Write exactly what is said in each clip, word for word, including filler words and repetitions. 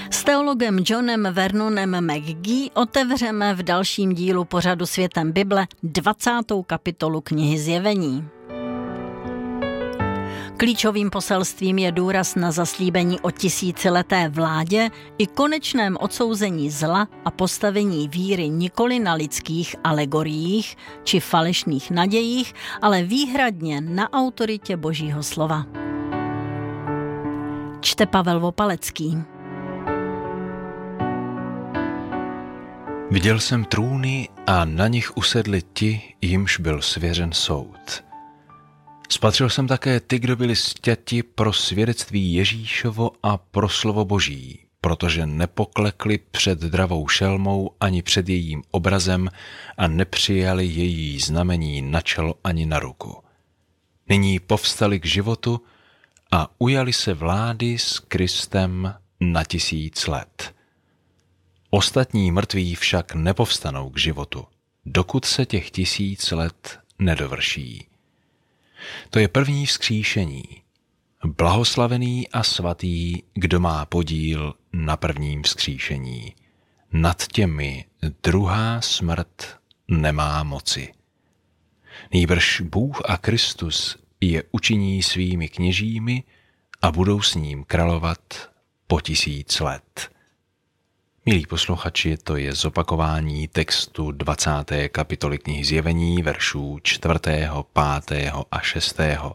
S teologem Johnem Vernonem McGee otevřeme v dalším dílu pořadu Světem Bible dvacátou kapitolu knihy Zjevení. Klíčovým poselstvím je důraz na zaslíbení o tisícileté vládě i konečném odsouzení zla a postavení víry nikoli na lidských alegoriích či falešných nadějích, ale výhradně na autoritě Božího slova. Čte Pavel Vopalecký. Viděl jsem trůny a na nich usedli ti, jimž byl svěřen soud. Spatřil jsem také ty, kdo byli sťati pro svědectví Ježíšovo a pro slovo Boží, protože nepoklekli před dravou šelmou ani před jejím obrazem a nepřijali její znamení na čelo ani na ruku. Nyní povstali k životu a ujali se vlády s Kristem na tisíc let. Ostatní mrtví však nepovstanou k životu, dokud se těch tisíc let nedovrší. To je první vzkříšení. Blahoslavený a svatý, kdo má podíl na prvním vzkříšení. Nad těmi druhá smrt nemá moci. Nýbrž Bůh a Kristus je učiní svými kněžími a budou s ním královat po tisíc let. Milí posluchači, to je zopakování textu dvacáté kapitoly knihy Zjevení, veršů čtvrtého, pátého a šestého.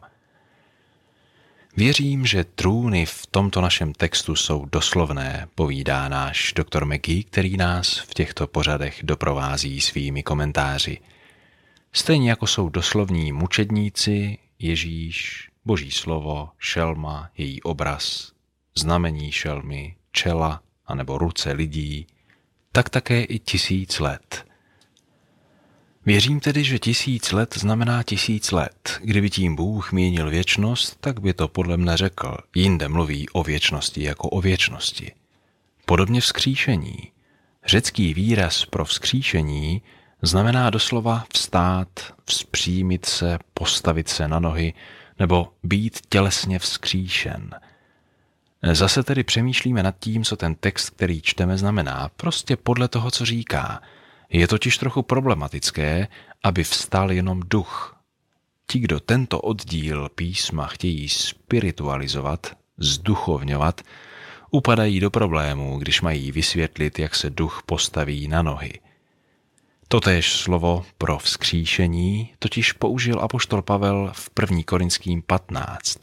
Věřím, že trůny v tomto našem textu jsou doslovné, povídá náš doktor McGee, který nás v těchto pořadech doprovází svými komentáři. Stejně jako jsou doslovní mučedníci, Ježíš, Boží slovo, šelma, její obraz, znamení šelmy, čela, anebo ruce lidí, tak také i tisíc let. Věřím tedy, že tisíc let znamená tisíc let. Kdyby tím Bůh mínil věčnost, tak by to podle mne řekl. Jinde mluví o věčnosti jako o věčnosti. Podobně vzkříšení. Řecký výraz pro vzkříšení znamená doslova vstát, vzpřímit se, postavit se na nohy nebo být tělesně vzkříšen. Zase tedy přemýšlíme nad tím, co ten text, který čteme, znamená, prostě podle toho, co říká. Je totiž trochu problematické, aby vstal jenom duch. Ti, kdo tento oddíl písma chtějí spiritualizovat, zduchovňovat, upadají do problémů, když mají vysvětlit, jak se duch postaví na nohy. Totéž slovo pro vzkříšení totiž použil apoštol Pavel v první Korinským patnáct.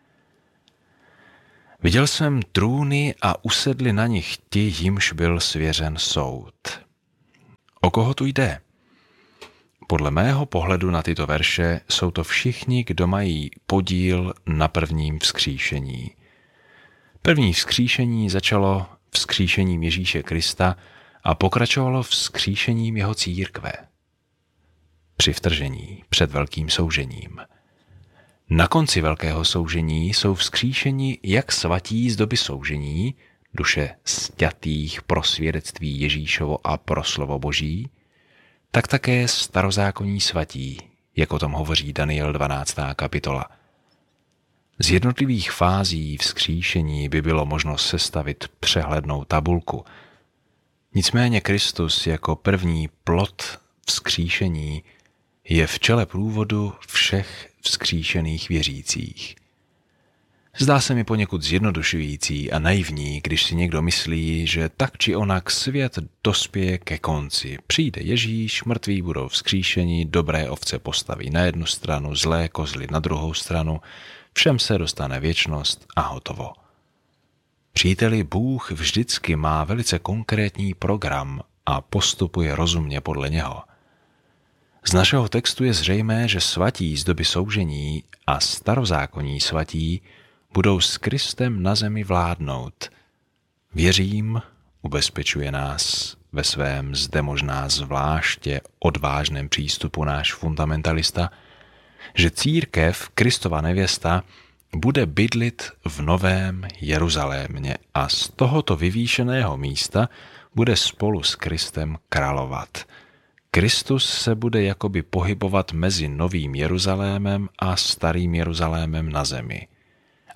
Viděl jsem trůny a usedli na nich ti, jimž byl svěřen soud. O koho tu jde? Podle mého pohledu na tyto verše jsou to všichni, kdo mají podíl na prvním vzkříšení. První vzkříšení začalo vzkříšením Ježíše Krista a pokračovalo vzkříšením jeho církve. Při vtržení před velkým soužením. Na konci velkého soužení jsou vzkříšeni jak svatí z doby soužení, duše sťatých pro svědectví Ježíšovo a pro slovo Boží, tak také starozákonní svatí, jak o tom hovoří Daniel dvanáctá kapitola. Z jednotlivých fází vzkříšení by bylo možno sestavit přehlednou tabulku. Nicméně Kristus jako první plod vzkříšení je v čele průvodu všech vzkříšených věřících. Zdá se mi poněkud zjednodušující a naivní, když si někdo myslí, že tak či onak svět dospěje ke konci. Přijde Ježíš, mrtví budou vzkříšeni, dobré ovce postaví na jednu stranu, zlé kozly na druhou stranu, všem se dostane věčnost a hotovo. Příteli, Bůh vždycky má velice konkrétní program a postupuje rozumně podle něho. Z našeho textu je zřejmé, že svatí z doby soužení a starozákonní svatí budou s Kristem na zemi vládnout. Věřím, ubezpečuje nás ve svém zde možná zvláště odvážném přístupu náš fundamentalista, že církev, Kristova nevěsta, bude bydlit v Novém Jeruzalémě a z tohoto vyvýšeného místa bude spolu s Kristem královat. Kristus se bude jakoby pohybovat mezi Novým Jeruzalémem a Starým Jeruzalémem na zemi.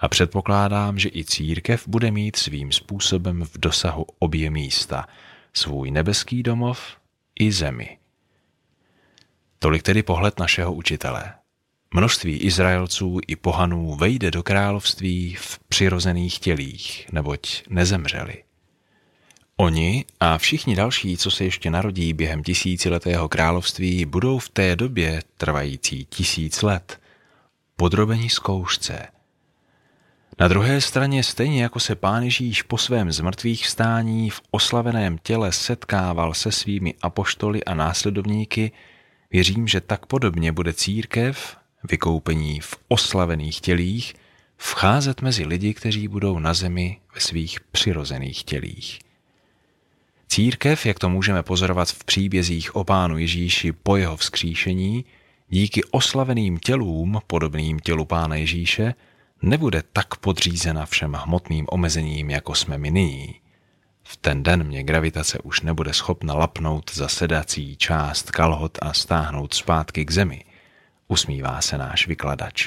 a předpokládám, že i církev bude mít svým způsobem v dosahu obě místa, svůj nebeský domov i zemi. Tolik tedy pohled našeho učitele. Množství Izraelců i pohanů vejde do království v přirozených tělích, neboť nezemřeli. Oni a všichni další, co se ještě narodí během tisíciletého království, budou v té době, trvající tisíc let, podrobeni zkoušce. Na druhé straně, stejně jako se Pán Ježíš po svém zmrtvých vstání v oslaveném těle setkával se svými apoštoly a následovníky, věřím, že tak podobně bude církev, vykoupení v oslavených tělích, vcházet mezi lidi, kteří budou na zemi ve svých přirozených tělích. Církev, jak to můžeme pozorovat v příbězích o Pánu Ježíši po jeho vzkříšení, díky oslaveným tělům, podobným tělu Pána Ježíše, nebude tak podřízena všem hmotným omezením, jako jsme my nyní. V ten den mě gravitace už nebude schopna lapnout za sedací část kalhot a stáhnout zpátky k zemi, usmívá se náš vykladač.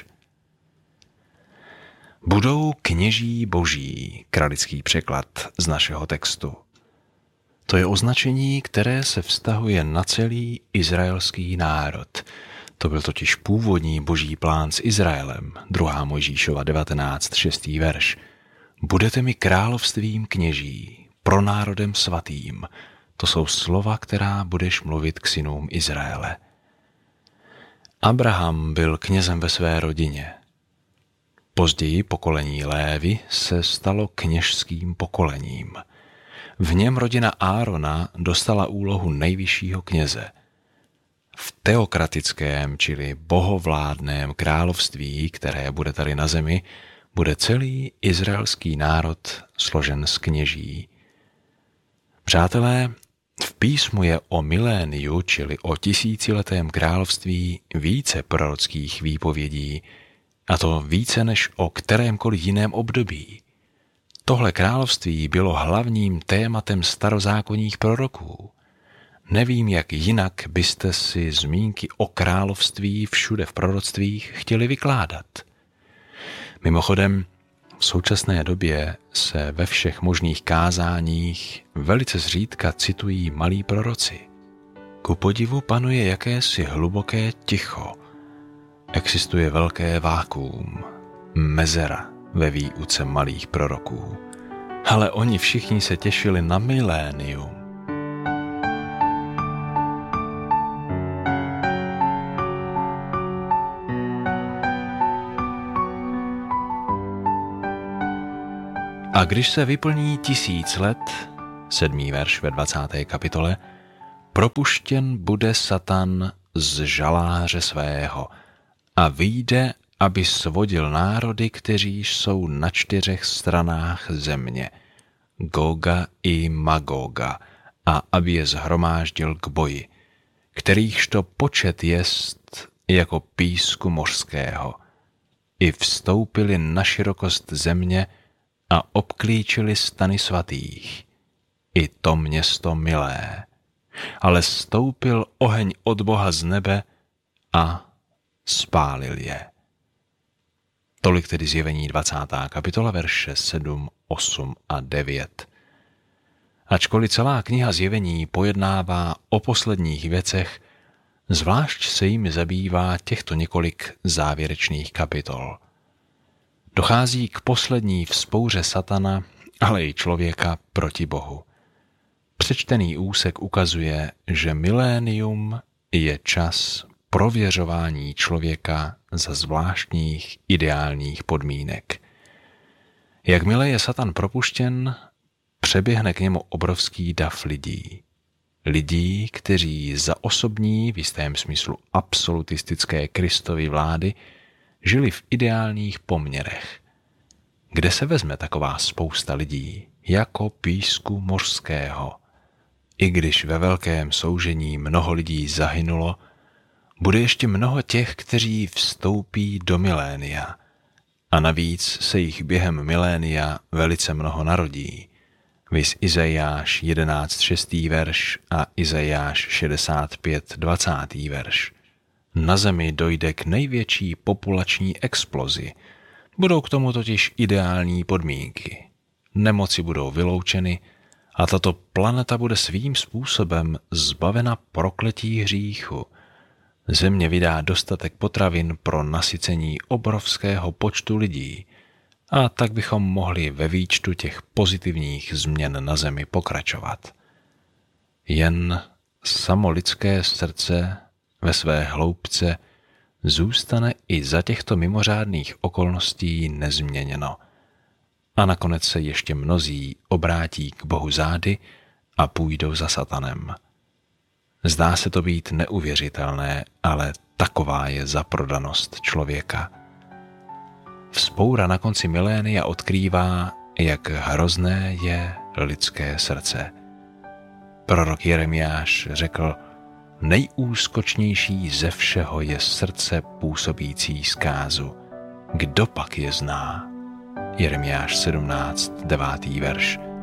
Budou kněží boží, kralický překlad z našeho textu. To je označení, které se vztahuje na celý izraelský národ. To byl totiž původní boží plán s Izraelem, druhá Mojžíšova devatenáct, šestý verš. Budete mi královstvím kněží, pro národem svatým. To jsou slova, která budeš mluvit k synům Izraele. Abraham byl knězem ve své rodině. Později pokolení Lévy se stalo kněžským pokolením. V něm rodina Árona dostala úlohu nejvyššího kněze. V teokratickém, čili bohovládném království, které bude tady na zemi, bude celý izraelský národ složen z kněží. Přátelé, v písmu je o miléniu, čili o tisíciletém království, více prorockých výpovědí, a to více než o kterémkoliv jiném období. Tohle království bylo hlavním tématem starozákonních proroků. Nevím, jak jinak byste si zmínky o království všude v proroctvích chtěli vykládat. Mimochodem, v současné době se ve všech možných kázáních velice zřídka citují malí proroci. Ku podivu panuje jakési hluboké ticho. Existuje velké vákuum, mezera ve výuce malých proroků. Ale oni všichni se těšili na milénium. A když se vyplní tisíc let, sedmý verš ve dvacáté kapitole, propuštěn bude Satan z žaláře svého a vyjde, aby svodil národy, kteří jsou na čtyřech stranách země, Goga i Magoga, a aby je zhromáždil k boji, kterýchž to počet jest jako písku mořského. I vstoupili na širokost země a obklíčili stany svatých, i to město milé. Ale stoupil oheň od Boha z nebe a spálil je. Tolik tedy Zjevení dvacátá kapitola, verše sedm, osm a devět. Ačkoliv celá kniha Zjevení pojednává o posledních věcech, zvlášť se jimi zabývá těchto několik závěrečných kapitol. Dochází k poslední vzpouře Satana, ale i člověka proti Bohu. Přečtený úsek ukazuje, že milénium je čas prověřování člověka za zvláštních ideálních podmínek. Jakmile je Satan propuštěn, přeběhne k němu obrovský dav lidí. Lidí, kteří za osobní, v jistém smyslu absolutistické Kristovy vlády, žili v ideálních poměrech. Kde se vezme taková spousta lidí, jako písku mořského? I když ve velkém soužení mnoho lidí zahynulo, bude ještě mnoho těch, kteří vstoupí do milénia. A navíc se jich během milénia velice mnoho narodí. Viz Izajáš jedenáct šestý verš a Izajáš šedesát pět dvacátý verš. Na zemi dojde k největší populační explozi. Budou k tomu totiž ideální podmínky. Nemoci budou vyloučeny a tato planeta bude svým způsobem zbavena prokletí hříchu. Země vydá dostatek potravin pro nasycení obrovského počtu lidí a tak bychom mohli ve výčtu těch pozitivních změn na Zemi pokračovat. Jen samo lidské srdce ve své hloubce zůstane i za těchto mimořádných okolností nezměněno. A nakonec se ještě mnozí obrátí k Bohu zády a půjdou za satanem. Zdá se to být neuvěřitelné, ale taková je zaprodanost člověka. Vzpoura na konci milénia odkrývá, jak hrozné je lidské srdce. Prorok Jeremiáš řekl, nejúskočnější ze všeho je srdce působící zkázu. Kdo pak je zná? Jeremiáš sedmnáct, devátý verš.